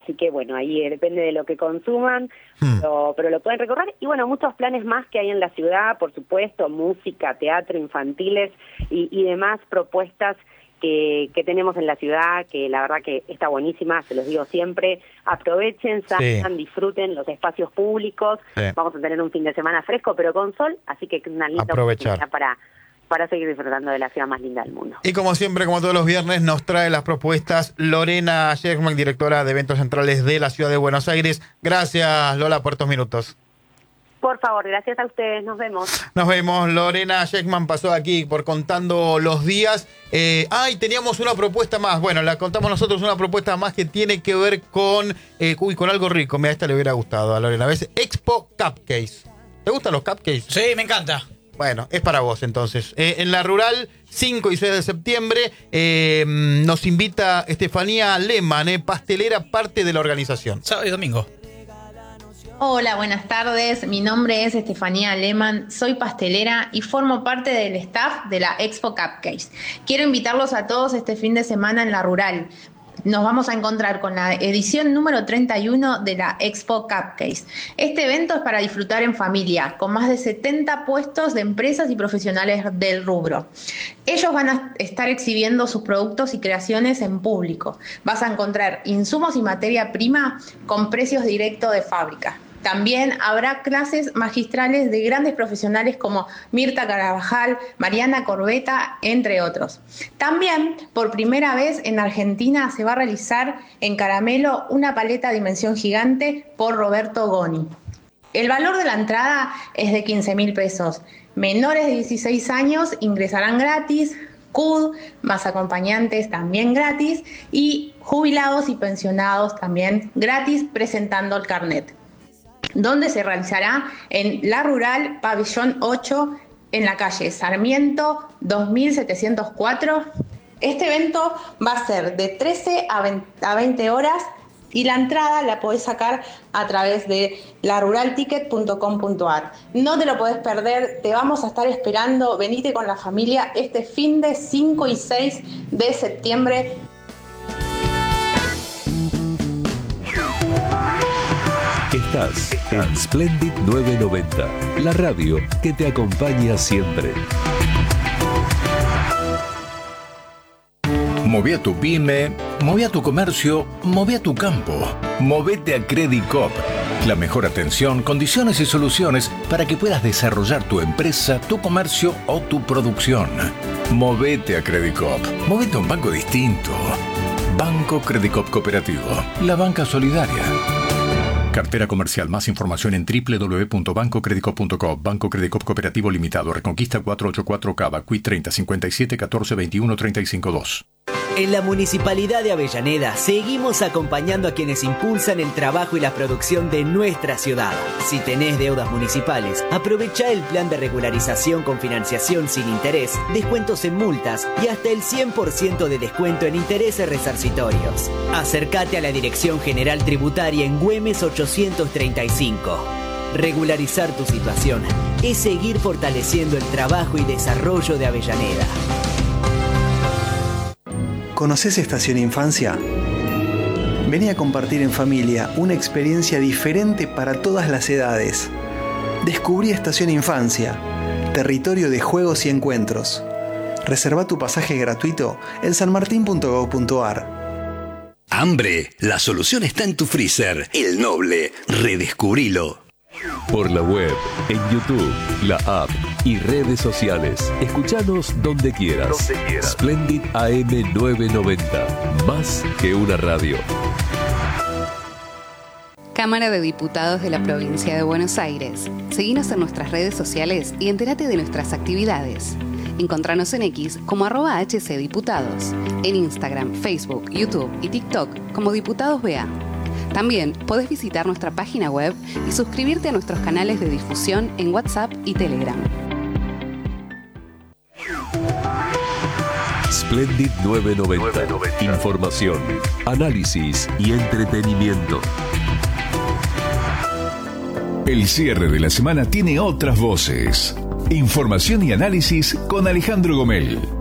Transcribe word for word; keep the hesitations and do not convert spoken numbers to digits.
así que bueno, ahí eh, depende de lo que consuman, Hmm. pero, pero lo pueden recorrer. Y bueno, muchos planes más que hay en la ciudad, por supuesto, música, teatro, infantiles y, y demás propuestas que, que tenemos en la ciudad, que la verdad que está buenísima, se los digo siempre. Aprovechen, salgan, sí. disfruten los espacios públicos. Sí. Vamos a tener un fin de semana fresco, pero con sol, así que una linda oportunidad para... para seguir disfrutando de la ciudad más linda del mundo. Y como siempre, como todos los viernes, nos trae las propuestas Lorena Schekman, directora de Eventos Centrales de la Ciudad de Buenos Aires. Gracias, Lola, por estos minutos. Por favor, gracias a ustedes. Nos vemos. Nos vemos. Lorena Schekman pasó aquí por Contando los Días. Eh, ah, y teníamos una propuesta más. Bueno, la contamos nosotros, una propuesta más que tiene que ver con, eh, uy, con algo rico. Mira, esta le hubiera gustado a Lorena. ¿Ves? Expo Cupcakes. ¿Te gustan los cupcakes? Sí, me encanta. Bueno, es para vos entonces. Eh, en la Rural, cinco y seis de septiembre, eh, nos invita Estefanía Lehmann, eh, pastelera, parte de la organización. Sábado y domingo. Hola, buenas tardes. Mi nombre es Estefanía Lehmann, soy pastelera y formo parte del staff de la Expo Cupcakes. Quiero invitarlos a todos este fin de semana en la Rural. Nos vamos a encontrar con la edición número treinta y uno de la Expo Cupcakes. Este evento es para disfrutar en familia, con más de setenta puestos de empresas y profesionales del rubro. Ellos van a estar exhibiendo sus productos y creaciones en público. Vas a encontrar insumos y materia prima con precios directos de fábrica. También habrá clases magistrales de grandes profesionales como Mirta Carabajal, Mariana Corbeta, entre otros. También, por primera vez en Argentina, se va a realizar en caramelo una paleta dimensión gigante por Roberto Goni. El valor de la entrada es de quince mil pesos. Menores de dieciséis años ingresarán gratis, C U D más acompañantes también gratis y jubilados y pensionados también gratis presentando el carnet, donde se realizará en La Rural, Pabellón ocho, en la calle Sarmiento dos mil setecientos cuatro. Este evento va a ser de trece a veinte horas y la entrada la podés sacar a través de la rural ticket punto com punto a r. No te lo podés perder, te vamos a estar esperando. Venite con la familia este fin de cinco y seis de septiembre. Estás en Splendid novecientos noventa, la radio que te acompaña siempre. Moví a tu pyme, moví a tu comercio, moví a tu campo. Movete a Credicop. La mejor atención, condiciones y soluciones para que puedas desarrollar tu empresa, tu comercio o tu producción. Movete a Credicop. Movete a un banco distinto. Banco Credicop Cooperativo. La banca solidaria. Cartera comercial. Más información en doble u doble u doble u punto banco credicop punto com. Banco Credicop Cooperativo Limitado. Reconquista cuatrocientos ochenta y cuatro Cava. Q I treinta cincuenta y siete catorce veintiuno treinta y cinco dos. En la Municipalidad de Avellaneda seguimos acompañando a quienes impulsan el trabajo y la producción de nuestra ciudad. Si tenés deudas municipales, aprovecha el plan de regularización con financiación sin interés, descuentos en multas y hasta el cien por ciento de descuento en intereses resarcitorios. Acércate a la Dirección General Tributaria en Güemes ochocientos treinta y cinco. Regularizar tu situación es seguir fortaleciendo el trabajo y desarrollo de Avellaneda. ¿Conocés Estación Infancia? Vení a compartir en familia una experiencia diferente para todas las edades. Descubrí Estación Infancia, territorio de juegos y encuentros. Reserva tu pasaje gratuito en san martín punto gob punto a r. Hambre, la solución está en tu freezer. El Noble, redescubrilo. Por la web, en YouTube, la app y redes sociales. Escuchanos donde quieras. Donde quieras. Splendid A M novecientos noventa. Más que una radio. Cámara de Diputados de la Provincia de Buenos Aires. Seguinos en nuestras redes sociales y entérate de nuestras actividades. Encontranos en X como arroba hcdiputados. En Instagram, Facebook, YouTube y TikTok como Diputados B A. También podés visitar nuestra página web y suscribirte a nuestros canales de difusión en WhatsApp y Telegram. Splendid novecientos noventa. Información, análisis y entretenimiento. El cierre de la semana tiene otras voces. Información y análisis con Alejandro Gomel.